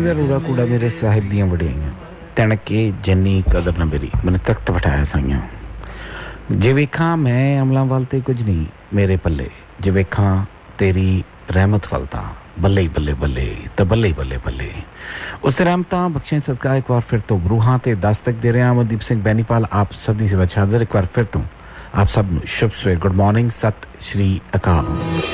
दा रूड़ा कूड़ा मेरे साहिब दियां वड़ियाइयां तणके जन्नी कदर न मेरी मैंने तख्त बिठाया साइयां जे वेखां मैं अमलां वाल ते कुछ नहीं मेरे पल्ले जे वेखां तेरी रहमत वाल तां बल्ले ही बल्ले बल्ले ते बल्ले ही बल्ले बल्ले उस रहमतां बख्शें सदका एक बार फिर तो रूहां ते दस्तक दे रहा अमनदीप सिंह बैनीपाल आप सब दी सेवा हाज़र एक बार फिर तो आप सब शुभ सवेर गुड मॉर्निंग सत श्री अकाल।